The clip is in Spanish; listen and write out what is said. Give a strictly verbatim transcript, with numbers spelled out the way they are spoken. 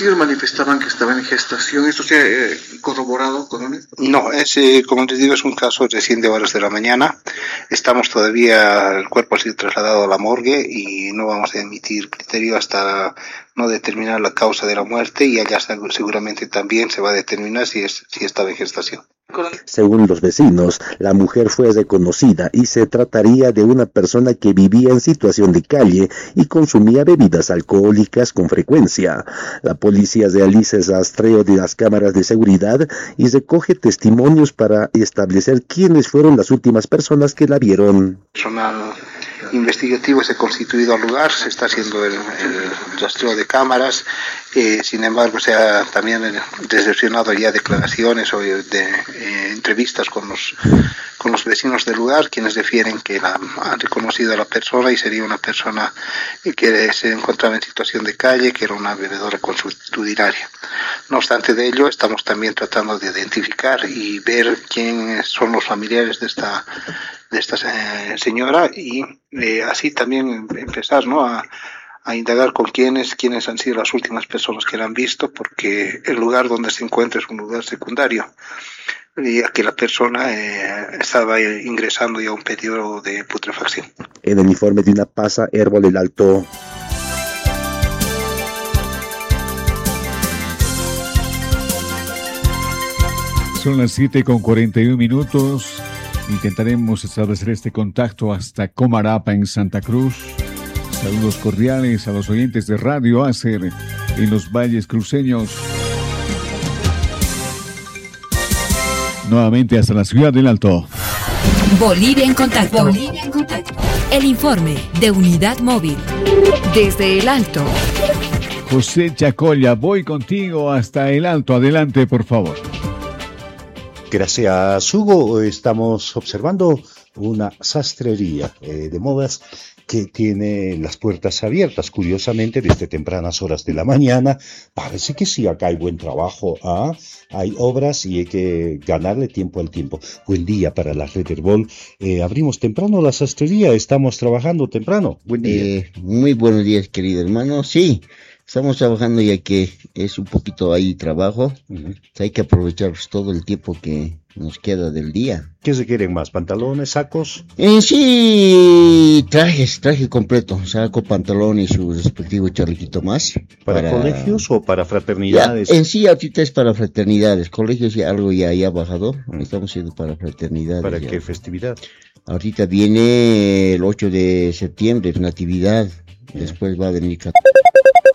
testigos manifestaban que estaba en gestación. ¿Esto se ha eh, corroborado, coronel? No, es, eh, como les digo, es un caso recién de horas de la mañana. Estamos todavía, el cuerpo ha sido trasladado a la morgue y no vamos a emitir criterio hasta no determinar la causa de la muerte, y allá seguramente también se va a determinar si, es, si estaba en gestación. Según los vecinos, la mujer fue reconocida y se trataría de una persona que vivía en situación de calle y consumía bebidas alcohólicas con frecuencia. La policía realiza el rastreo de las cámaras de seguridad y recoge testimonios para establecer quiénes fueron las últimas personas que la vieron. Personal investigativo se ha constituido al lugar, se está haciendo el, el rastreo de cámaras, eh, sin embargo se ha también recepcionado ya declaraciones o de eh, entrevistas con los con los vecinos del lugar, quienes refieren que la, han reconocido a la persona y sería una persona que se encontraba en situación de calle, que era una bebedora consuetudinaria. No obstante de ello, estamos también tratando de identificar y ver quiénes son los familiares de esta de esta eh, señora y eh, así también empezar, ¿no?, a, a indagar con quiénes, quiénes han sido las últimas personas que la han visto, porque el lugar donde se encuentra es un lugar secundario, y aquí la persona eh, estaba ingresando ya a un periodo de putrefacción. En el informe de una pasa, Herbol El Alto. Son las siete con cuarenta y un minutos. Intentaremos establecer este contacto hasta Comarapa, en Santa Cruz. Saludos cordiales a los oyentes de Radio Acer en los valles cruceños. Nuevamente hasta la ciudad del Alto. Bolivia en contacto. Bolivia en contacto. El informe de Unidad Móvil. Desde el Alto. José Chacolla, voy contigo hasta el Alto. Adelante, por favor. Gracias, Hugo. Estamos observando una sastrería eh, de modas que tiene las puertas abiertas, curiosamente, desde tempranas horas de la mañana. Parece que sí, acá hay buen trabajo, ¿ah? Hay obras y hay que ganarle tiempo al tiempo. Buen día para la Red Herbol. Eh, abrimos temprano la sastrería, estamos trabajando temprano. Buen día. Eh, muy buenos días, querido hermano. Sí, estamos trabajando ya que es un poquito ahí trabajo. Uh-huh. Hay que aprovechar pues, todo el tiempo que nos queda del día. ¿Qué se quieren más? ¿Pantalones, sacos? En sí, trajes, traje completo, saco, pantalón y su respectivo chalequito más. ¿Para, para colegios o para fraternidades? Ya, en sí, ahorita es para fraternidades. Colegios ya algo ya, ya ha bajado. Estamos haciendo para fraternidades. ¿Para ya. qué festividad? Ahorita viene el ocho de septiembre, Natividad. Después va a venir